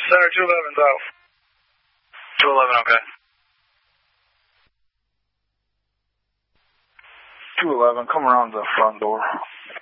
Center 211 South. 211, okay. 211, come around the front door.